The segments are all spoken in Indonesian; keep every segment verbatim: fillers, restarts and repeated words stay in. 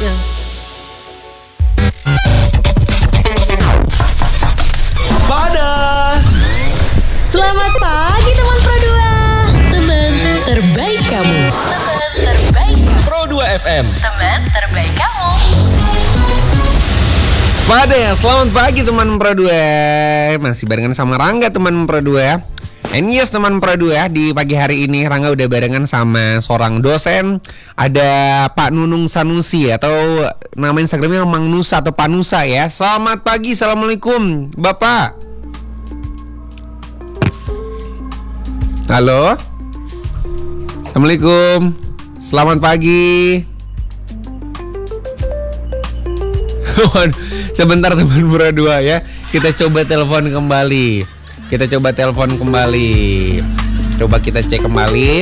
Pada Selamat pagi teman Pro dua. Teman terbaik kamu. Teman terbaik kamu. Pro dua F M. Teman terbaik kamu. Pada ya, selamat pagi teman Pro dua. Masih barengan sama Rangga teman Pro dua. And yes teman Pro dua, di pagi hari ini Rangga udah barengan sama seorang dosen. Ada Pak Nunung Sanusi atau nama Instagramnya Mang Nusa atau Panusa ya. Selamat pagi, assalamualaikum Bapak. Halo. Assalamualaikum. Selamat pagi. Sebentar teman Pro dua ya. Kita coba telepon kembali. Kita coba telepon kembali. Coba kita cek kembali.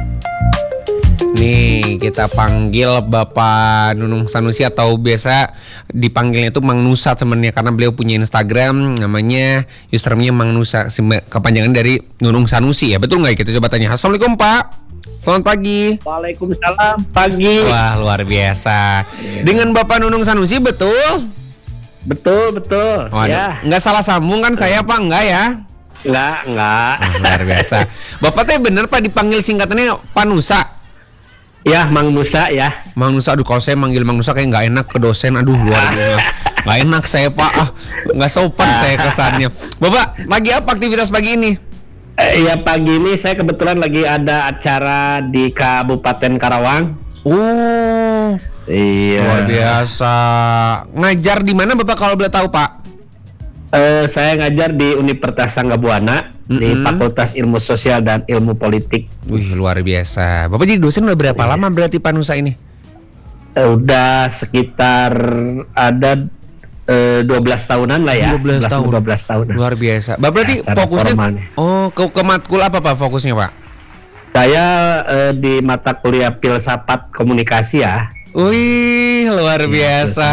Nih, kita panggil Bapak Nunung Sanusi atau biasa dipanggilnya itu Mang Nusa temennya, karena beliau punya Instagram namanya username-nya Mang Nusa, kepanjangan dari Nunung Sanusi ya. Betul nggak? Kita coba tanya. Assalamualaikum Pak. Selamat pagi. Waalaikumsalam, pagi. Wah, luar biasa. Dengan Bapak Nunung Sanusi, betul? Betul, betul. Waduh, ya. Nggak salah sambung kan saya Pak? Enggak ya? Enggak, enggak. Oh, luar biasa. Bapak teh bener Pak dipanggil singkatannya Panusa? Ya, Mang Nusa ya. Mang Nusa, aduh kalau saya manggil Mang Nusa kayak nggak enak ke dosen. Aduh, luar biasa. Nggak enak saya Pak. Ah, nggak sopan saya kesannya. Bapak, lagi apa aktivitas pagi ini? Eh, ya, pagi ini saya kebetulan lagi ada acara di Kabupaten Karawang. Oh, Iya. luar biasa. Ngajar di mana Bapak kalau boleh tahu Pak? Eh, saya ngajar di Universitas Sanggabuana Mm-mm. di Fakultas Ilmu Sosial dan Ilmu Politik. Wih, luar biasa. Bapak jadi dosen udah berapa lama berarti Pak Nusa ini? Eh, udah sekitar ada eh, dua belas tahunan lah ya. dua belas tahun. dua belas tahun. Luar biasa. Bapak berarti Ya, secara fokusnya formalnya. oh ke, ke matkul apa Pak fokusnya Pak? Saya eh, di mata kuliah Filsafat Komunikasi ya. Wih, luar biasa.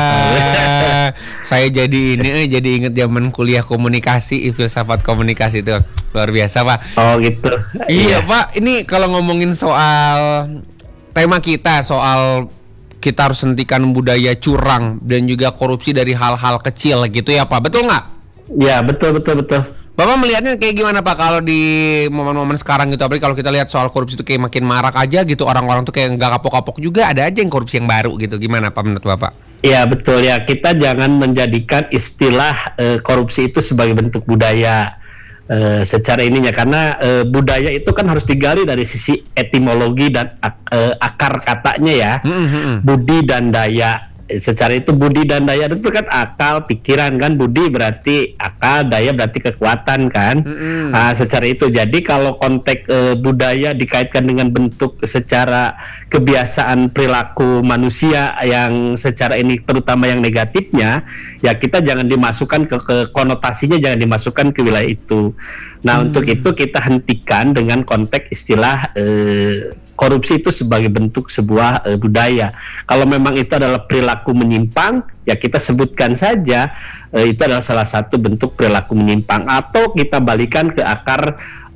Saya jadi ini eh, jadi inget zaman kuliah komunikasi, filsafat komunikasi itu. Luar biasa, Pak. Oh, gitu. Iya, Pak. Ini kalau ngomongin soal tema kita, soal kita harus hentikan budaya curang dan juga korupsi dari hal-hal kecil gitu ya, Pak. Betul nggak? Ya, betul, betul, betul. Bapak melihatnya kayak gimana Pak kalau di momen-momen sekarang gitu, apalagi kalau kita lihat soal korupsi itu kayak makin marak aja gitu, orang-orang tuh kayak nggak kapok-kapok juga, ada aja yang korupsi yang baru gitu, gimana Pak menurut Bapak? Ya, betul ya, kita jangan menjadikan istilah eh, korupsi itu sebagai bentuk budaya eh, secara ininya, karena eh, budaya itu kan harus digali dari sisi etimologi dan ak- eh, akar katanya ya. Mm-hmm. Budi dan daya. Secara itu budi dan daya itu kan akal, pikiran kan. Budi berarti akal, daya berarti kekuatan kan. Mm-hmm. Nah, secara itu jadi kalau konteks e, budaya dikaitkan dengan bentuk secara kebiasaan perilaku manusia yang secara ini terutama yang negatifnya, ya kita jangan dimasukkan ke, ke konotasinya, jangan dimasukkan ke wilayah itu. Nah, mm. untuk itu kita hentikan dengan konteks istilah e, korupsi itu sebagai bentuk sebuah e, budaya. Kalau memang itu adalah perilaku menyimpang, ya kita sebutkan saja e, itu adalah salah satu bentuk perilaku menyimpang, atau kita balikan ke akar